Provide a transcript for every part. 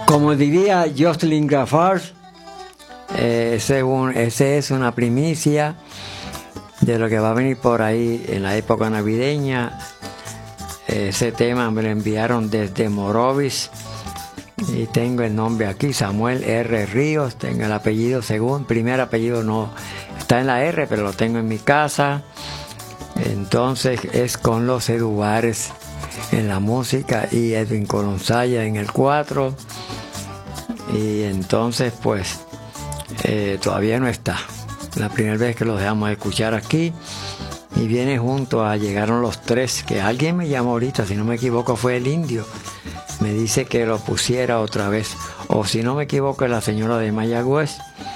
Como diría Jocelyn Gaffard, ese es una primicia de lo que va a venir por ahí en la época navideña. Ese tema me lo enviaron desde Morovis y tengo el nombre aquí, Samuel R. Ríos. Tengo el apellido, según primer apellido no está en la R, pero lo tengo en mi casa. Entonces es con los Eduardes en la música y Edwin Colonsaya en el 4. Y entonces pues todavía no está. La primera vez que lo dejamos escuchar aquí. Y viene junto a Llegaron los Tres, que alguien me llamó ahorita, si no me equivoco fue el Indio. Me dice que lo pusiera otra vez. O si no me equivoco es la señora de Mayagüez,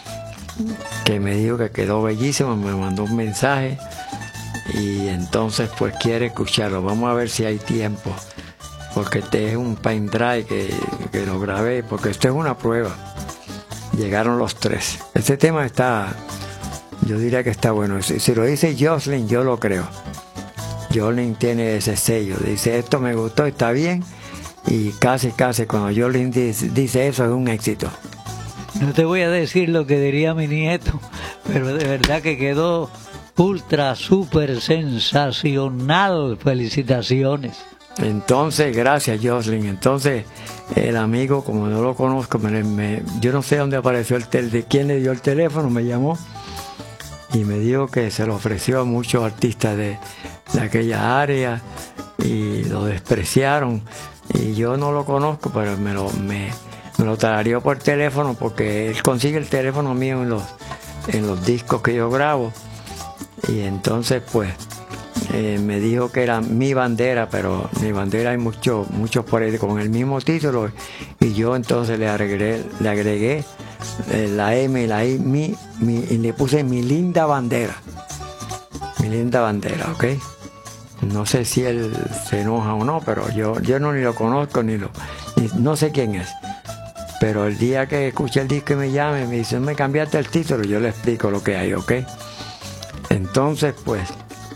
que me dijo que quedó bellísimo, me mandó un mensaje. Y entonces pues quiere escucharlo. Vamos a ver si hay tiempo. Porque este es un pendrive que lo grabé, porque esto es una prueba. Llegaron los Tres. Este tema está... Yo diría que está bueno. Si lo dice Jocelyn, yo lo creo. Jocelyn tiene ese sello. Dice, esto me gustó, está bien. Y casi cuando Jocelyn dice eso es un éxito. No te voy a decir lo que diría mi nieto, pero de verdad que quedó ultra, súper sensacional. Felicitaciones. Entonces, gracias Jocelyn. Entonces, el amigo, como no lo conozco, yo no sé dónde apareció de quién le dio el teléfono, me llamó. Y me dijo que se lo ofreció a muchos artistas de aquella área y lo despreciaron. Y yo no lo conozco, pero me lo tarareó por teléfono porque él consigue el teléfono mío en los discos que yo grabo. Y entonces pues me dijo que era Mi Bandera, pero Mi Bandera hay muchos por ahí con el mismo título. Y yo entonces le agregué la M y la I, y le puse Mi Linda Bandera. Mi Linda Bandera, ¿ok? No sé si él se enoja o no, pero yo no ni lo conozco, no sé quién es. Pero el día que escuché el disco y me llame, me dice, me cambiaste el título, yo le explico lo que hay, ¿ok? Entonces, pues,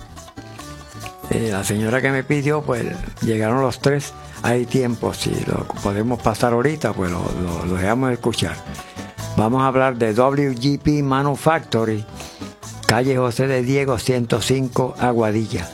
la señora que me pidió, pues, Llegaron los Tres. Hay tiempo, si lo podemos pasar ahorita, pues lo dejamos de escuchar. Vamos a hablar de WGP Manufactory, calle José de Diego 105, Aguadilla.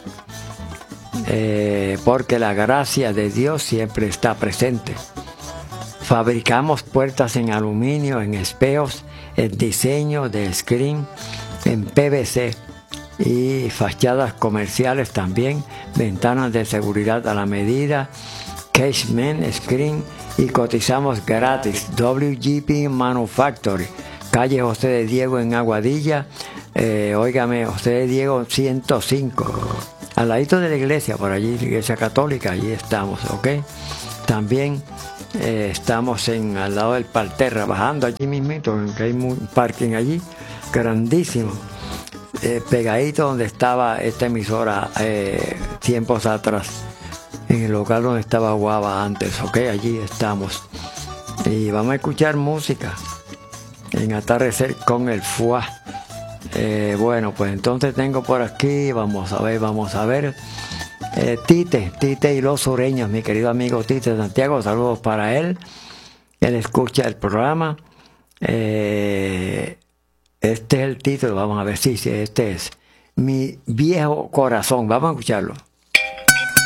Porque la gracia de Dios siempre está presente. Fabricamos puertas en aluminio, en espejos, en diseño de screen, en PVC y fachadas comerciales también, ventanas de seguridad a la medida, casement, screen, y cotizamos gratis. WGP Manufactory, calle José de Diego en Aguadilla, óigame, José de Diego 105, al ladito de la iglesia, por allí, la iglesia católica, allí estamos, ¿ok? También estamos al lado del parterre, bajando allí mismito, que hay un parking allí, grandísimo, pegadito donde estaba esta emisora tiempos atrás, en el local donde estaba Guava antes, ¿ok? Allí estamos. Y vamos a escuchar música en Atardecer con el FUA. Bueno, pues entonces tengo por aquí, vamos a ver. Tite y los sureños, mi querido amigo Tite Santiago, saludos para él. Él escucha el programa. Este es el título, vamos a ver si este es Mi Viejo Corazón. Vamos a escucharlo.